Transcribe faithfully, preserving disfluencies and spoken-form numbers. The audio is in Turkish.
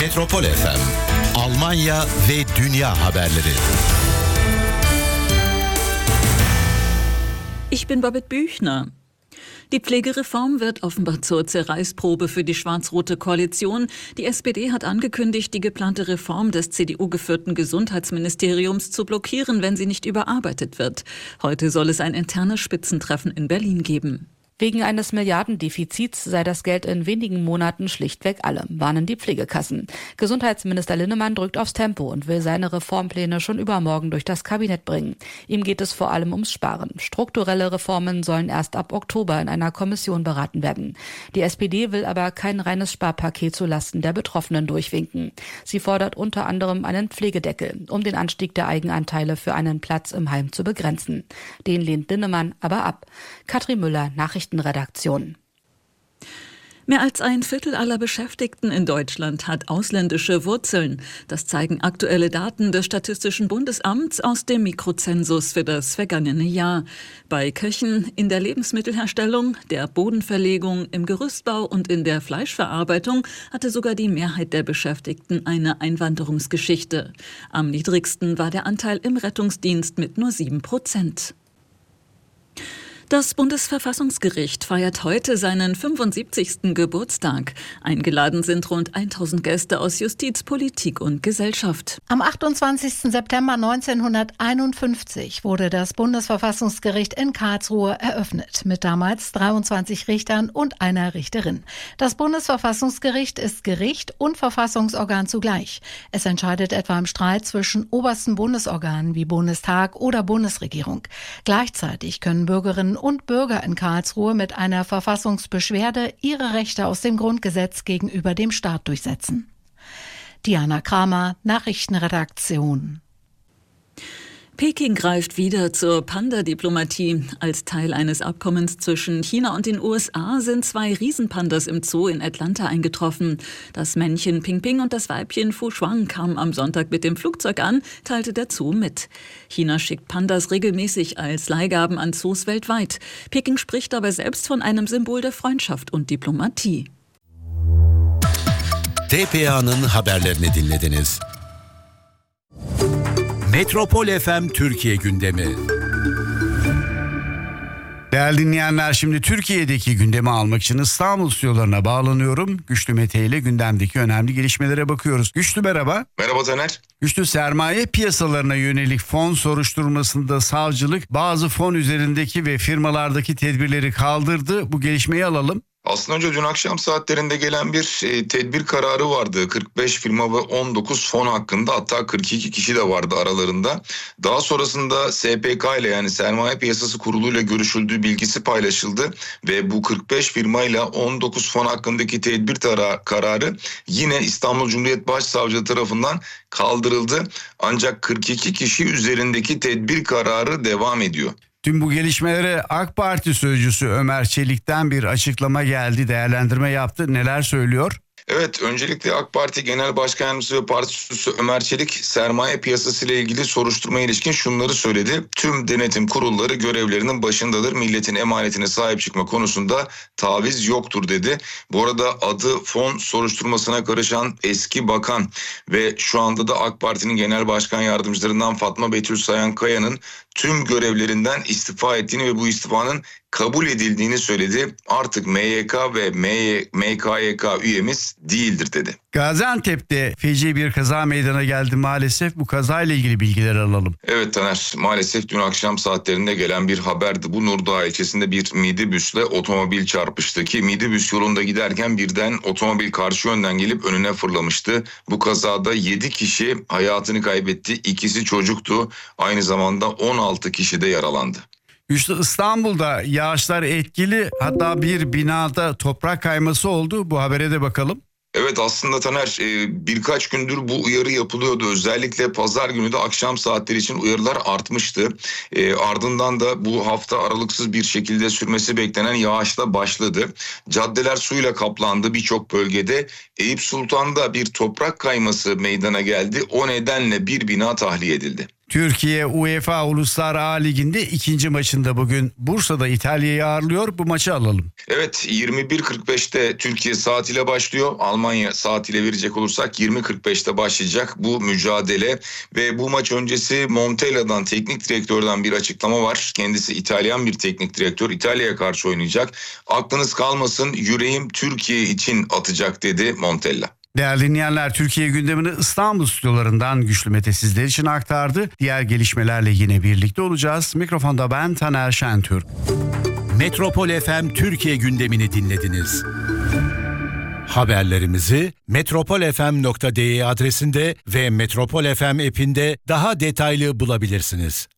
Metropol F M, Almanya ve dünya haberleri. Ich bin Babette Büchner. Die Pflegereform wird offenbar zur Zerreißprobe für die schwarz-rote Koalition. Die S P D hat angekündigt, die geplante Reform des C D U-geführten Gesundheitsministeriums zu blockieren, wenn sie nicht überarbeitet wird. Heute soll es ein internes Spitzentreffen in Berlin geben. Wegen eines Milliardendefizits sei das Geld in wenigen Monaten schlichtweg alle, warnen die Pflegekassen. Gesundheitsminister Linnemann drückt aufs Tempo und will seine Reformpläne schon übermorgen durch das Kabinett bringen. Ihm geht es vor allem ums Sparen. Strukturelle Reformen sollen erst ab Oktober in einer Kommission beraten werden. Die S P D will aber kein reines Sparpaket zulasten der Betroffenen durchwinken. Sie fordert unter anderem einen Pflegedeckel, um den Anstieg der Eigenanteile für einen Platz im Heim zu begrenzen. Den lehnt Linnemann aber ab. Katrin Müller, Nachrichten Redaktion. Mehr als ein Viertel aller Beschäftigten in Deutschland hat ausländische Wurzeln. Das zeigen aktuelle Daten des Statistischen Bundesamts aus dem Mikrozensus für das vergangene Jahr. Bei Köchen, in der Lebensmittelherstellung, der Bodenverlegung, im Gerüstbau und in der Fleischverarbeitung hatte sogar die Mehrheit der Beschäftigten eine Einwanderungsgeschichte. Am niedrigsten war der Anteil im Rettungsdienst mit nur sieben Prozent. Das Bundesverfassungsgericht feiert heute seinen fünfundsiebzigsten Geburtstag. Eingeladen sind rund tausend Gäste aus Justiz, Politik und Gesellschaft. Am achtundzwanzigsten September neunzehnhunderteinundfünfzig wurde das Bundesverfassungsgericht in Karlsruhe eröffnet, mit damals dreiundzwanzig Richtern und einer Richterin. Das Bundesverfassungsgericht ist Gericht und Verfassungsorgan zugleich. Es entscheidet etwa im Streit zwischen obersten Bundesorganen wie Bundestag oder Bundesregierung. Gleichzeitig können Bürgerinnen und Bürger in Karlsruhe mit einer Verfassungsbeschwerde ihre Rechte aus dem Grundgesetz gegenüber dem Staat durchsetzen. Diana Kramer, Nachrichtenredaktion. Peking greift wieder zur Panda-Diplomatie. Als Teil eines Abkommens zwischen China und den U S A sind zwei Riesenpandas im Zoo in Atlanta eingetroffen. Das Männchen Ping Ping und das Weibchen Fu Shuang kamen am Sonntag mit dem Flugzeug an, teilte der Zoo mit. China schickt Pandas regelmäßig als Leihgaben an Zoos weltweit. Peking spricht dabei selbst von einem Symbol der Freundschaft und Diplomatie. T P A'nın haberlerini dinlediniz. Metropol F M Türkiye gündemi. Değerli dinleyenler, şimdi Türkiye'deki gündemi almak için İstanbul stüdyolarına bağlanıyorum. Güçlü Mete ile gündemdeki önemli gelişmelere bakıyoruz. Güçlü merhaba. Merhaba Taner. Güçlü, sermaye piyasalarına yönelik fon soruşturmasında savcılık bazı fon üzerindeki ve firmalardaki tedbirleri kaldırdı. Bu gelişmeyi alalım. Aslında önce dün akşam saatlerinde gelen bir e, tedbir kararı vardı. kırk beş firma ve on dokuz fon hakkında, hatta kırk iki kişi de vardı aralarında. Daha sonrasında S P K ile, yani Sermaye Piyasası Kurulu ile görüşüldüğü bilgisi paylaşıldı. Ve bu kırk beş firma ile on dokuz fon hakkındaki tedbir tara- kararı yine İstanbul Cumhuriyet Başsavcılığı tarafından kaldırıldı. Ancak kırk iki kişi üzerindeki tedbir kararı devam ediyor. Tüm bu gelişmelere AK Parti sözcüsü Ömer Çelik'ten bir açıklama geldi, değerlendirme yaptı. Neler söylüyor? Evet, öncelikle AK Parti Genel Başkan Yardımcısı ve Parti Sözcüsü Ömer Çelik, sermaye piyasası ile ilgili soruşturmaya ilişkin şunları söyledi. Tüm denetim kurulları görevlerinin başındadır. Milletin emanetine sahip çıkma konusunda taviz yoktur dedi. Bu arada adı fon soruşturmasına karışan eski bakan ve şu anda da AK Parti'nin Genel Başkan Yardımcılarından Fatma Betül Sayankaya'nın tüm görevlerinden istifa ettiğini ve bu istifanın kabul edildiğini söyledi. Artık M Y K ve M K Y K üyemiz değildir dedi. Gaziantep'te feci bir kaza meydana geldi maalesef. Bu kazayla ilgili bilgiler alalım. Evet Taner, maalesef dün akşam saatlerinde gelen bir haberdi. Bu Nurdağ ilçesinde bir midibüsle otomobil çarpıştı ki midibüs yolunda giderken birden otomobil karşı yönden gelip önüne fırlamıştı. Bu kazada yedi kişi hayatını kaybetti. İkisi çocuktu. Aynı zamanda on altı kişi de yaralandı. İşte İstanbul'da yağışlar etkili, hatta bir binada toprak kayması oldu. Bu habere de bakalım. Evet, aslında Taner, birkaç gündür bu uyarı yapılıyordu. Özellikle pazar günü de akşam saatleri için uyarılar artmıştı. Ardından da bu hafta aralıksız bir şekilde sürmesi beklenen yağışla başladı. Caddeler suyla kaplandı birçok bölgede. Eyüp Sultan'da bir toprak kayması meydana geldi. O nedenle bir bina tahliye edildi. Türkiye UEFA Uluslar A Ligi'nde ikinci maçında bugün Bursa'da İtalya'yı ağırlıyor. Bu maçı alalım. Evet, yirmi bir kırk beşte Türkiye saatiyle başlıyor. Almanya saatiyle verecek olursak yirmi kırk beşte başlayacak bu mücadele ve bu maç öncesi Montella'dan, teknik direktörden bir açıklama var. Kendisi İtalyan bir teknik direktör. İtalya'ya karşı oynayacak. Aklınız kalmasın, yüreğim Türkiye için atacak dedi Montella. Değerli dinleyenler, Türkiye gündemini İstanbul stüdyolarından Güçlü Mete sizler için aktardı. Diğer gelişmelerle yine birlikte olacağız. Mikrofonda ben Taner Şentürk. Metropol F M Türkiye gündemini dinlediniz. Haberlerimizi metropol f m nokta d e adresinde ve Metropol F M app'inde daha detaylı bulabilirsiniz.